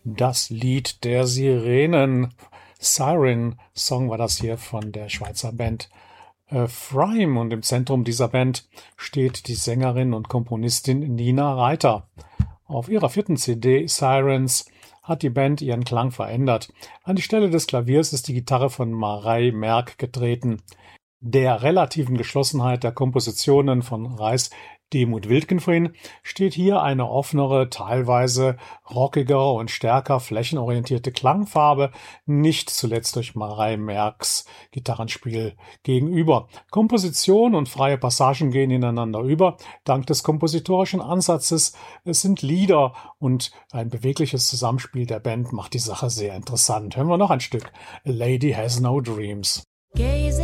Das Lied der Sirenen. Siren Song war das hier von der Schweizer Band Frime. Und im Zentrum dieser Band steht die Sängerin und Komponistin Nina Reiter. Auf ihrer 4. CD Sirens hat die Band ihren Klang verändert. An die Stelle des Klaviers ist die Gitarre von Marei Merck getreten. Der relativen Geschlossenheit der Kompositionen von Reis, Demuth Wildgenfrien steht hier eine offenere, teilweise rockigere und stärker flächenorientierte Klangfarbe, nicht zuletzt durch Marei Mercks Gitarrenspiel gegenüber. Komposition und freie Passagen gehen ineinander über, dank des kompositorischen Ansatzes. Es sind Lieder und ein bewegliches Zusammenspiel der Band macht die Sache sehr interessant. Hören wir noch ein Stück. A Lady Has No Dreams. Gazing